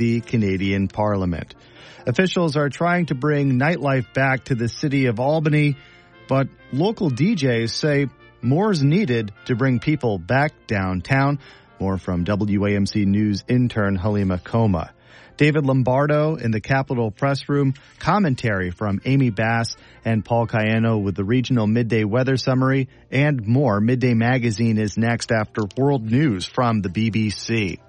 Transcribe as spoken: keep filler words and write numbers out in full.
the Canadian Parliament. Officials are trying to bring nightlife back to the city of Albany, but local D Js say more is needed to bring people back downtown. More from W A M C News intern Halima Coma. David Lombardo in the Capitol Press Room. Commentary from Amy Bass and Paul Cayano with the regional midday weather summary and more. Midday Magazine is next after World News from the B B C.